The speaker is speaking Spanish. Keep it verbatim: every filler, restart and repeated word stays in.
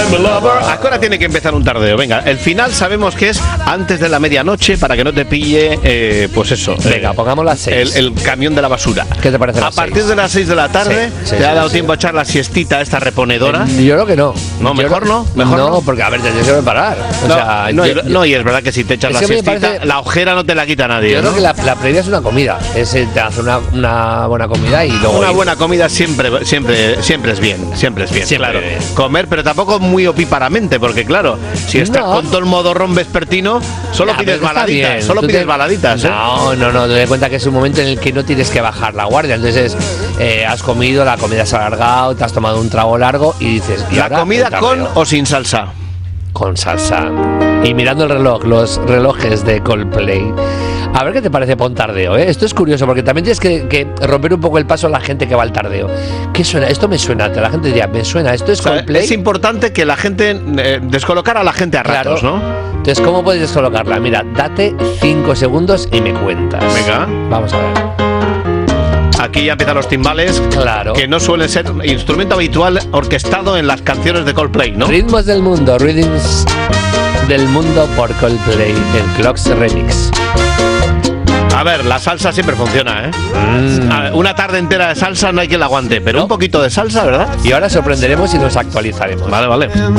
I'm a lover. Ahora tiene que empezar un tardeo. Venga, el final sabemos que es antes de la medianoche para que no te pille, eh, pues eso. Venga, eh, pongamos las seis. El, el camión de la basura. ¿Qué te parece A las partir seis? de las seis de la tarde, Sí, sí, ¿te sí, ha dado sí. tiempo a echar la siestita esta reponedora? Eh, yo creo que no. No, Yo mejor creo- no, mejor no, no. porque a ver, te tienes que preparar. O No, sea, no, yo- y- no, y es verdad que si te echas Es la que a mí me siestita, parece- la ojera no te la quita nadie. Yo creo ¿no? que la, la previa es una comida. Es eh, te hace una, una buena comida y luego. Una ir. buena comida siempre, siempre, siempre es bien, siempre es bien, Siempre claro. bien. Comer, pero tampoco muy opíparamente, porque claro, si estás No. con todo el modorrón vespertino, solo Ya, pides pero está baladitas, bien. solo Tú pides te- baladitas, ¿eh? No, no, no, te das cuenta que es un momento en el que no tienes que bajar la guardia. Entonces, eh, has comido, la comida se ha alargado, te has tomado un trago largo y dices. ¿y La ahora comida el con tardeo? o sin salsa. Con salsa. Y mirando el reloj, los relojes de Coldplay. A ver qué te parece para un tardeo, ¿eh? Esto es curioso porque también tienes que, que romper un poco el paso a la gente que va al tardeo. ¿Qué suena? Esto me suena. La gente diría, me suena. Esto es O sea, Coldplay. es importante que la gente eh, descolocar a la gente a ratos, Claro. ¿no? Entonces, ¿cómo puedes descolocarla? Mira, date cinco segundos y me cuentas. Venga. Vamos a ver. Aquí ya empiezan los timbales, Claro. que no suelen ser instrumento habitual orquestado en las canciones de Coldplay, ¿no? Ritmos del mundo, Rhythms del mundo por Coldplay, el Clocks Remix. A ver, la salsa siempre funciona, ¿eh? Mm. A ver, una tarde entera de salsa no hay quien la aguante, pero No. un poquito de salsa, ¿verdad? Y ahora sorprenderemos y nos actualizaremos. Vale, vale.